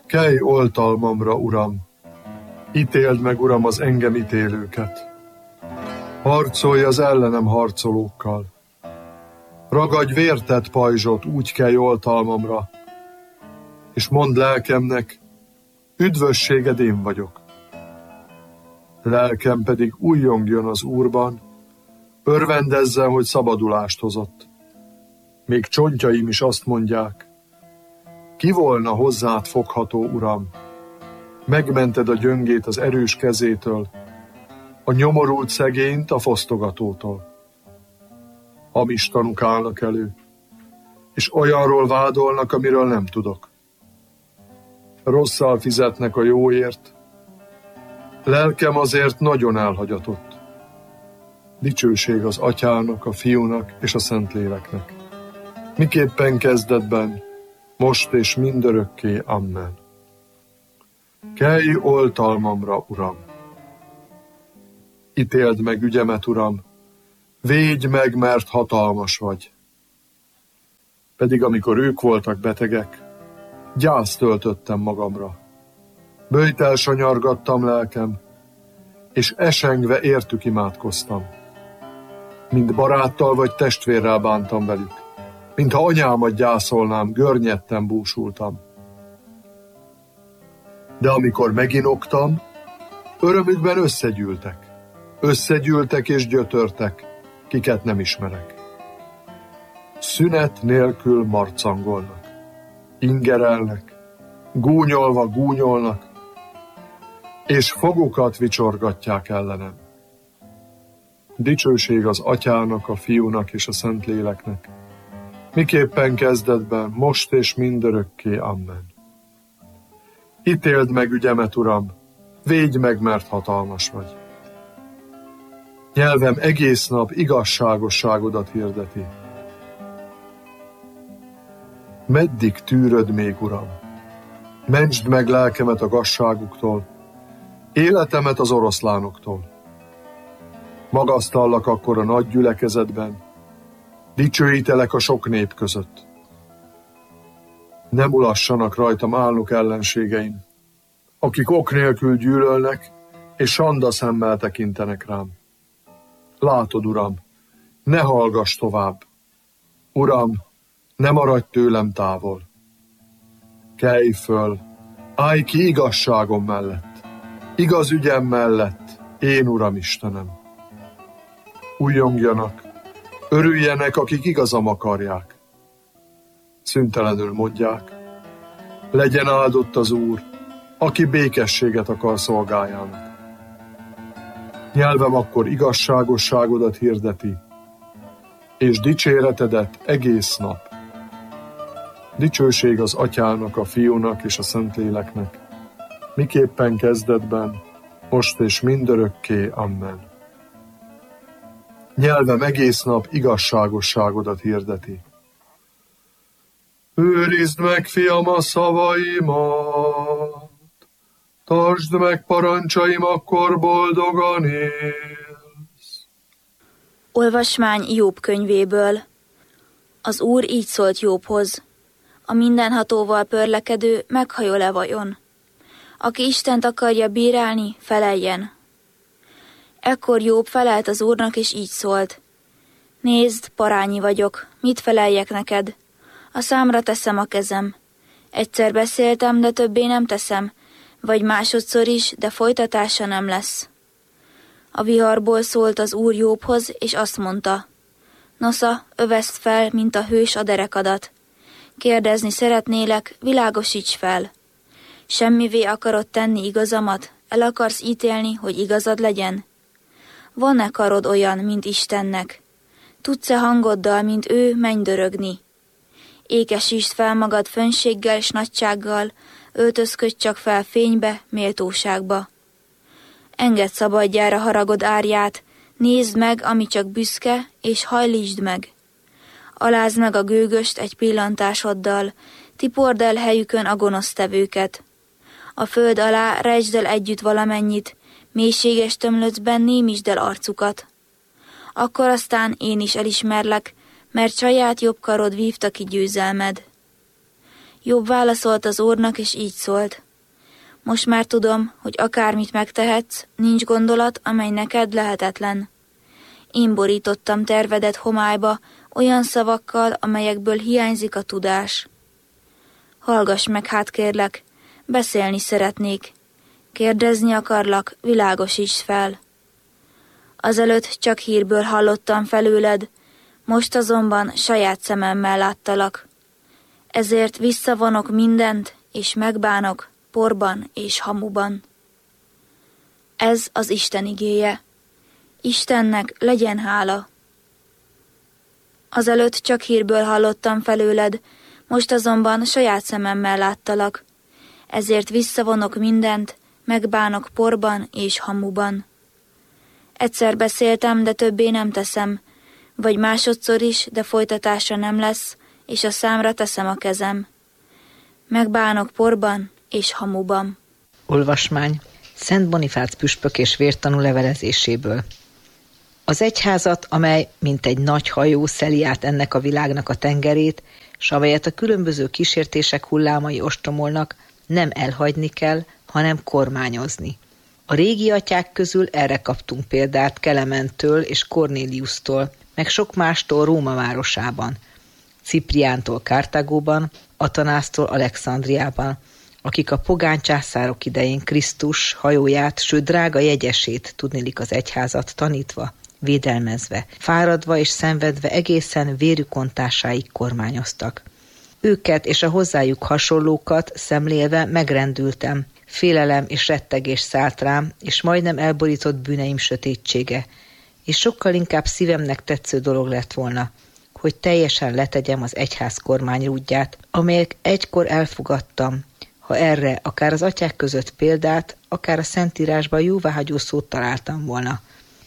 Kelj oltalmamra, Uram! Ítéld meg, Uram, az engem ítélőket! Harcolj az ellenem harcolókkal! Ragadj vértett pajzsot, úgy kelj oltalmamra, és mondd lelkemnek, üdvösséged én vagyok. Lelkem pedig újjongjon az Úrban, örvendezzen, hogy szabadulást hozott. Még csontjaim is azt mondják, ki volna hozzád fogható, Uram? Megmented a gyöngét az erős kezétől, a nyomorult szegényt a fosztogatótól. Hamis tanúk állnak elő, és olyanról vádolnak, amiről nem tudok. Rosszal fizetnek a jóért, lelkem azért nagyon elhagyatott. Dicsőség az Atyának, a Fiúnak és a Szentléleknek. Miképpen kezdetben, most és mindörökké. Amen. Kelj oltalmamra, Uram! Ítéld meg ügyemet, Uram! Védj meg, mert hatalmas vagy! Pedig amikor ők voltak betegek, gyászt töltöttem magamra. Böjtel sanyargattam lelkem, és esengve értük imádkoztam. Mint baráttal vagy testvérrel bántam velük. Mintha anyámat gyászolnám, görnyedten búsultam. De amikor meginoktam, örömükben összegyűltek és gyötörtek, kiket nem ismerek. Szünet nélkül marcangolnak, ingerelnek, gúnyolva gúnyolnak, és fogukat vicsorgatják ellenem. Dicsőség az Atyának, a Fiúnak és a Szentléleknek, miképpen kezdetben, most és mindörökké. Amen. Ítéld meg ügyemet, Uram, védj meg, mert hatalmas vagy. Nyelvem egész nap igazságosságodat hirdeti. Meddig tűröd még, Uram? Mentsd meg lelkemet a gazságuktól, életemet az oroszlánoktól. Magasztallak akkor a nagy gyülekezetben, dicsőítelek a sok nép között. Ne mulassanak rajtam álnok ellenségeim, akik ok nélkül gyűlölnek, és sanda szemmel tekintenek rám. Látod, Uram, ne hallgass tovább. Uram, ne maradj tőlem távol. Kelj föl, állj ki igazságom mellett, igaz ügyem mellett, én Uram Istenem. Újjongjanak, örüljenek, akik igazam akarják. Szüntelenül mondják, legyen áldott az Úr, aki békességet akar szolgájának. Nyelvem akkor igazságosságodat hirdeti, és dicséretedet egész nap. Dicsőség az Atyának, a Fiúnak és a Szentléleknek, miképpen kezdetben, most és mindörökké. Amen. Nyelvem egész nap igazságosságodat hirdeti. Őrizd meg, fiam, a szavaimat, tartsd meg parancsaim, akkor boldogan élsz. Olvasmány Jobb könyvéből. Az Úr így szólt Jobbhoz: a mindenhatóval pörlekedő meghajol-e vajon? Aki Istent akarja bírálni, feleljen. Ekkor Jobb felelt az Úrnak, és így szólt: nézd, parányi vagyok, mit feleljek neked? A számra teszem a kezem. Egyszer beszéltem, de többé nem teszem, vagy másodszor is, de folytatása nem lesz. A viharból szólt az Úr Jobbhoz, és azt mondta: nosza, öveszd fel, mint a hős a derekadat. Kérdezni szeretnélek, világosíts fel. Semmivé akarod tenni igazamat? El akarsz ítélni, hogy igazad legyen? Van-e karod olyan, mint Istennek? Tudsz-e hangoddal, mint ő, mennydörögni? Ékesítsd fel magad fönséggel s nagysággal, öltözködj csak fel fénybe, méltóságba. Engedd szabadjára haragod árját, nézd meg, ami csak büszke, és hajlítsd meg. Alázd meg a gőgöst egy pillantásoddal, tipord el helyükön a gonosztevőket. A föld alá rejtsd el együtt valamennyit, mélységes tömlöcben némítsd el arcukat. Akkor aztán én is elismerlek, mert saját jobb karod vívta ki győzelmed. Jobb válaszolt az Úrnak, és így szólt: most már tudom, hogy akármit megtehetsz, nincs gondolat, amely neked lehetetlen. Én borítottam tervedet homályba olyan szavakkal, amelyekből hiányzik a tudás. Hallgass meg hát, kérlek, beszélni szeretnék. Kérdezni akarlak, világosíts fel. Azelőtt csak hírből hallottam felőled, most azonban saját szememmel láttalak. Ezért visszavonok mindent, és megbánok porban és hamuban. Ez az Isten igéje. Istennek legyen hála. Azelőtt csak hírből hallottam felőled, most azonban saját szememmel láttalak. Ezért visszavonok mindent, megbánok porban és hamuban. Egyszer beszéltem, de többé nem teszem, vagy másodszor is, de folytatása nem lesz, és a számra teszem a kezem. Megbánok porban és hamuban. Olvasmány Szent Bonifác püspök és vértanú levelezéséből. Az egyházat, amely mint egy nagy hajó szeli át ennek a világnak a tengerét, s amelyet a különböző kísértések hullámai ostromolnak, nem elhagyni kell, hanem kormányozni. A régi atyák közül erre kaptunk példát Kelementől és Kornéliusztól, meg sok mástól Róma városában, Cipriántól Kartágóban, Atanásztól Alexandriában, akik a pogány császárok idején Krisztus hajóját, sőt drága jegyesét, tudniillik az egyházat tanítva, védelmezve, fáradva és szenvedve egészen vérük ontásáig kormányoztak. Őket és a hozzájuk hasonlókat szemlélve megrendültem, félelem és rettegés szállt rám, és majdnem elborított bűneim sötétsége, és sokkal inkább szívemnek tetsző dolog lett volna, hogy teljesen letegyem az egyház kormányrúdját, amelyek egykor elfogadtam, ha erre akár az atyák között példát, akár a Szentírásban jóváhagyó szót találtam volna.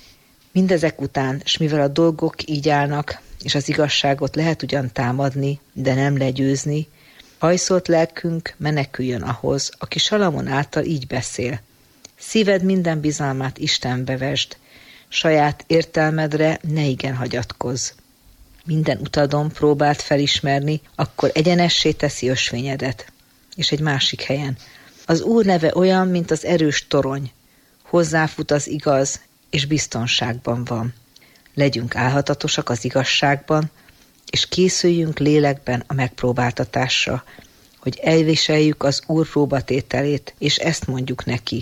Mindezek után, s mivel a dolgok így állnak, és az igazságot lehet ugyan támadni, de nem legyőzni, hajszolt lelkünk meneküljön ahhoz, aki Salamon által így beszél. Szíved minden bizalmát Istenbe vesd, saját értelmedre ne igen hagyatkozz. Minden utadon próbált felismerni, akkor egyenessé teszi ösvényedet. És egy másik helyen. Az Úr neve olyan, mint az erős torony. Hozzáfut az igaz, és biztonságban van. Legyünk álhatatosak az igazságban, és készüljünk lélekben a megpróbáltatásra, hogy elviseljük az Úr próbatételét, és ezt mondjuk neki.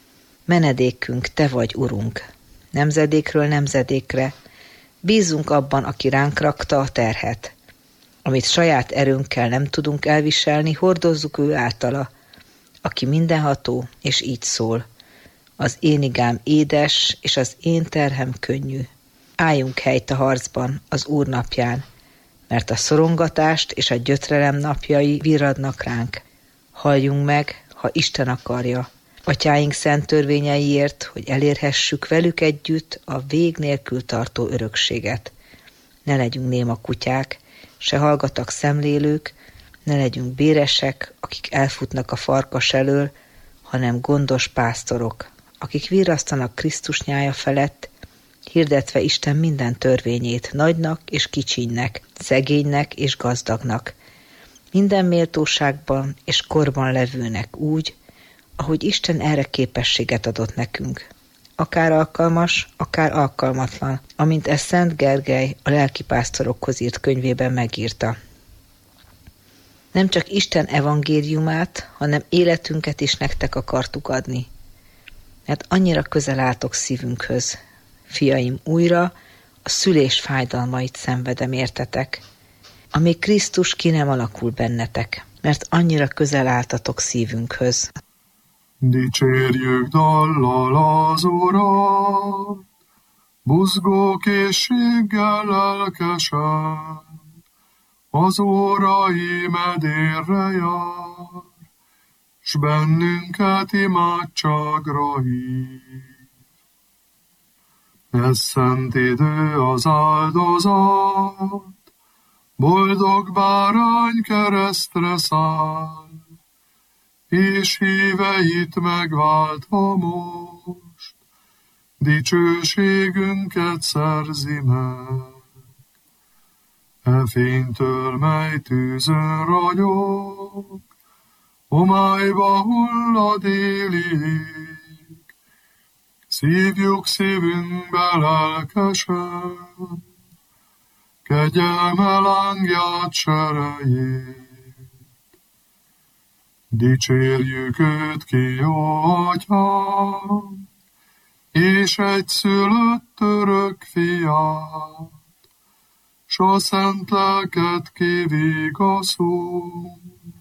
Menedékünk, te vagy, Urunk. Nemzedékről nemzedékre. Bízzunk abban, aki ránk rakta a terhet. Amit saját erőnkkel nem tudunk elviselni, hordozzuk ő általa, aki mindenható, és így szól. Az én igám édes, és az én terhem könnyű. Álljunk helyt a harcban, az Úr napján, mert a szorongatást és a gyötrelem napjai virradnak ránk. Halljunk meg, ha Isten akarja, atyáink szent törvényeiért, hogy elérhessük velük együtt a vég nélkül tartó örökséget. Ne legyünk néma kutyák, se hallgatak szemlélők, ne legyünk béresek, akik elfutnak a farkas elől, hanem gondos pásztorok, akik virrasztanak Krisztus nyája felett, hirdetve Isten minden törvényét nagynak és kicsinynek, szegénynek és gazdagnak, minden méltóságban és korban levőnek úgy, ahogy Isten erre képességet adott nekünk. Akár alkalmas, akár alkalmatlan, amint ezt Szent Gergely a lelkipásztorokhoz írt könyvében megírta. Nem csak Isten evangéliumát, hanem életünket is nektek akartuk adni. Mert annyira közel álltok szívünkhöz. Fiaim, újra a szülés fájdalmait szenvedem értetek, amíg Krisztus ki nem alakul bennetek, mert annyira közel álltatok szívünkhöz. Dicsérjük dallal az Urat, buzgó készséggel lelkesen, az órai medérre jár, s bennünket imádságra hív. Ez szent idő az áldozat, boldog bárány keresztre száll, és híveit megváltva most, dicsőségünket szerzi meg. E fénytől, mely tűzön ragyog, homályba hull a déli ég. Szívjuk szívünkbe lelkesen, kegyelme lángját serejét. Dicsérjük őt ki, jó Atyám, és egyszülött örök fiát, s a szent lelket kivigaszul,